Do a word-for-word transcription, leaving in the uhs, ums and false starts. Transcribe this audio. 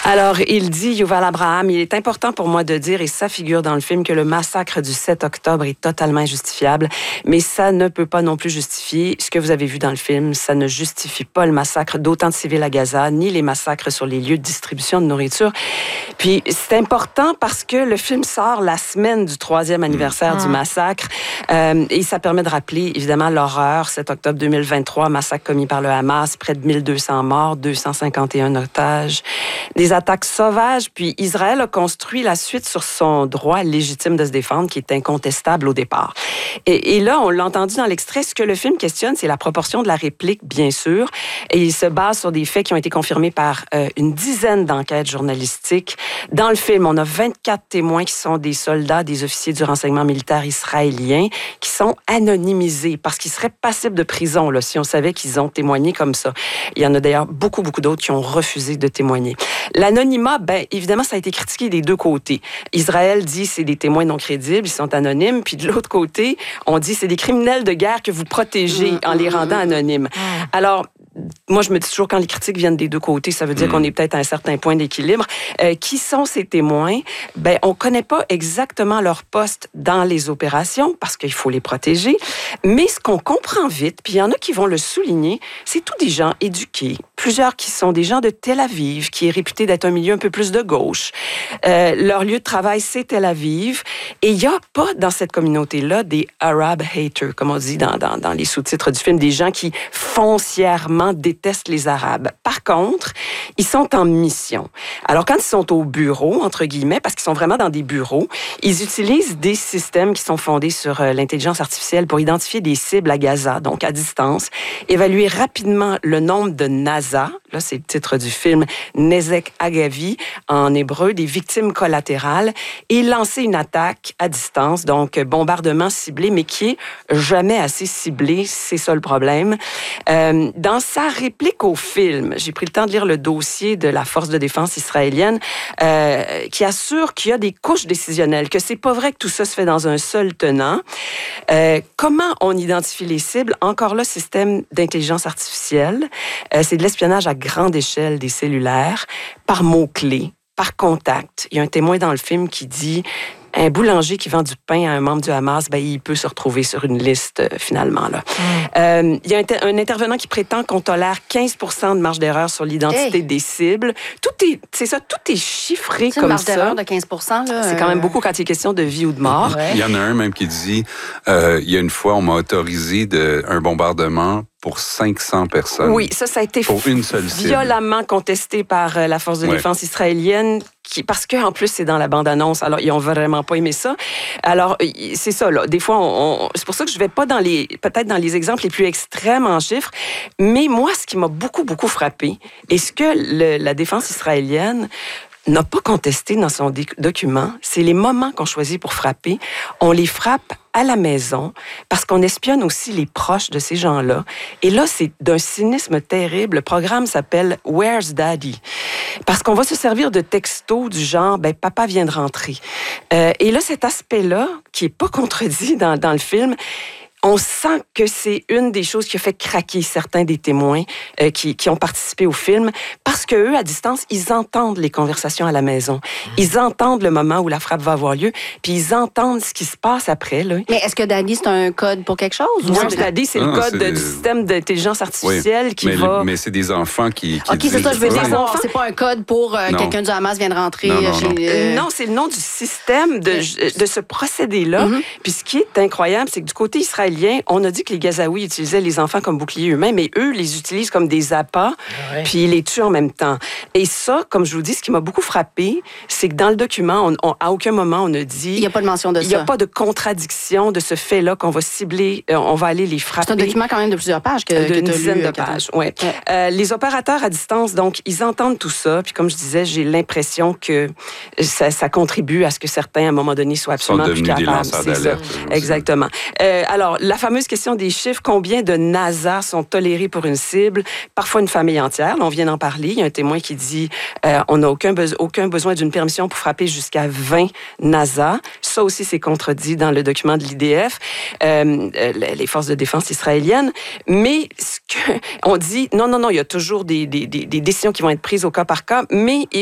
Alors, il dit, Yuval Abraham, il est important pour moi de dire, et ça figure dans le film, que le massacre du sept octobre est totalement injustifiable, mais ça ne peut pas non plus justifier ce que vous avez vu dans le film. Ça ne justifie pas le massacre d'autant de civils à Gaza, ni les massacres sur les lieux de distribution de nourriture. Puis, c'est important parce que le film sort la semaine du troisième anniversaire mmh. du massacre, euh, et ça permet de rappeler, évidemment, l'horreur, sept octobre deux mille vingt-trois, massacre commis par le Hamas, près de mille deux cents morts, deux cent cinquante et un otages, des attaques sauvages, puis Israël a construit la suite sur son droit légitime de se défendre, qui est incontestable au départ. Et, et là, on l'a entendu dans l'extrait, ce que le film questionne, c'est la proportion de la réplique, bien sûr, et il se base sur des faits qui ont été confirmés par euh, une dizaine d'enquêtes journalistiques. Dans le film, on a vingt-quatre témoins qui sont des soldats, des officiers du renseignement militaire israélien, qui sont anonymisés parce qu'ils seraient passibles de prison là, si on savait qu'ils ont témoigné comme ça. Il y en a d'ailleurs beaucoup, beaucoup d'autres qui ont refusé de témoigner. L'anonymat, ben évidemment, ça a été critiqué des deux côtés. Israël dit c'est des témoins non crédibles, ils sont anonymes, puis de l'autre côté, on dit c'est des criminels de guerre que vous protégez en les rendant anonymes. Alors, moi, je me dis toujours, quand les critiques viennent des deux côtés, ça veut dire mmh. qu'on est peut-être à un certain point d'équilibre. Euh, qui sont ces témoins? Ben, on ne connaît pas exactement leur poste dans les opérations parce qu'il faut les protéger. Mais ce qu'on comprend vite, puis il y en a qui vont le souligner, c'est tous des gens éduqués. Plusieurs qui sont des gens de Tel Aviv, qui est réputé d'être un milieu un peu plus de gauche. Euh, leur lieu de travail, c'est Tel Aviv. Et il n'y a pas dans cette communauté-là des Arab haters, comme on dit dans, dans, dans les sous-titres du film, des gens qui foncièrement détestent les Arabes. Par contre, ils sont en mission. Alors, quand ils sont au bureau, entre guillemets, parce qu'ils sont vraiment dans des bureaux, ils utilisent des systèmes qui sont fondés sur euh, l'intelligence artificielle pour identifier des cibles à Gaza, donc à distance, évaluer rapidement le nombre de Naza, là, c'est le titre du film, Nezek Agavi, en hébreu, des victimes collatérales, et lancer une attaque à distance, donc bombardement ciblé, mais qui est jamais assez ciblé, c'est ça le problème. Euh, dans sa réplique au film, j'ai pris le temps de lire le dossier de la force de défense israélienne euh, qui assure qu'il y a des couches décisionnelles, que c'est pas vrai que tout ça se fait dans un seul tenant. Euh, comment on identifie les cibles? Encore là, système d'intelligence artificielle. Euh, c'est de l'espionnage à grande échelle des cellulaires, par mots-clés, par contact. Il y a un témoin dans le film qui dit... Un boulanger qui vend du pain à un membre du Hamas, ben, il peut se retrouver sur une liste, euh, finalement. Là. Mm. Euh, il y a un, un intervenant qui prétend qu'on tolère quinze pour cent de marge d'erreur sur l'identité hey. des cibles. Tout est, c'est ça, tout est chiffré c'est comme une marge ça. d'erreur de quinze pour cent, là, c'est euh... quand même beaucoup quand il est question de vie ou de mort. Ouais. Il y en a un même qui dit, euh, il y a une fois, on m'a autorisé de, un bombardement pour cinq cents personnes. Oui, ça, ça a été pour une seule cible. Violemment contesté par euh, la force de ouais. défense israélienne, qui, parce qu'en plus, c'est dans la bande-annonce, alors ils n'ont vraiment pas aimé ça. Alors, c'est ça, là. Des fois, on, on, c'est pour ça que je ne vais pas dans les, peut-être dans les exemples les plus extrêmes en chiffres, mais moi, ce qui m'a beaucoup, beaucoup frappé, et ce que le, la défense israélienne n'a pas contesté dans son document, c'est les moments qu'on choisit pour frapper. On les frappe à la maison parce qu'on espionne aussi les proches de ces gens-là. Et là, c'est d'un cynisme terrible. Le programme s'appelle « Where's Daddy ?» parce qu'on va se servir de textos du genre « ben papa vient de rentrer euh, ». Et là, cet aspect-là, qui n'est pas contredit dans, dans le film, on sent que c'est une des choses qui a fait craquer certains des témoins euh, qui, qui ont participé au film, parce qu'eux, à distance, ils entendent les conversations à la maison. Ils entendent le moment où la frappe va avoir lieu, puis ils entendent ce qui se passe après. Là. Mais est-ce que Daddy, c'est un code pour quelque chose? Non, Daddy, c'est non, le code c'est... du système d'intelligence artificielle oui, qui mais va... Le, mais c'est des enfants qui... qui OK, disent... c'est ça, je veux dire. Des enfants. C'est pas un code pour euh, quelqu'un du Hamas vient de rentrer non, non, chez... Non, euh... non c'est le nom du système de, de ce procédé-là. Mm-hmm. Puis ce qui est incroyable, c'est que du côté israélien, on a dit que les Gazaouis utilisaient les enfants comme boucliers eux-mêmes, mais eux les utilisent comme des appâts, ouais. puis ils les tuent en même temps. Et ça, comme je vous dis, ce qui m'a beaucoup frappé, c'est que dans le document, on, on, à aucun moment on a dit... Il n'y a pas de mention de ça. Il n'y a pas de contradiction de ce fait-là qu'on va cibler, euh, on va aller les frapper. C'est un document quand même de plusieurs pages que, de que une dizaine lu, de pages, oui. Ouais. Euh, les opérateurs à distance, donc, ils entendent tout ça, puis comme je disais, j'ai l'impression que ça, ça contribue à ce que certains, à un moment donné, soient absolument sont plus capables. Des lanceurs d'alerte. Exactement. Euh, alors, la fameuse question des chiffres, combien de Naza sont tolérés pour une cible? Parfois une famille entière, là, on vient d'en parler. Il y a un témoin qui dit euh, on n'a aucun, be- aucun besoin d'une permission pour frapper jusqu'à vingt Naza. Ça aussi, c'est contredit dans le document de l'I D F, euh, les forces de défense israéliennes. Mais ce que, on dit, non, non, non, il y a toujours des, des, des, des décisions qui vont être prises au cas par cas, mais